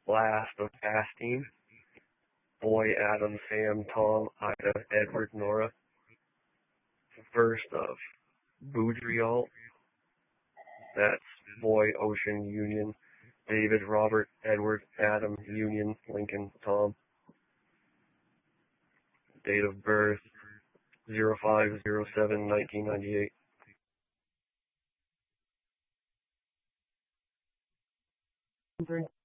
Last of Castine. Boy, Adam, Sam, Tom, Ida, Edward, Nora. First of Boudrial. That's Boy, Ocean, Union. David, Robert, Edward, Adam, Union, Lincoln, Tom. Date of birth 05/07/1998.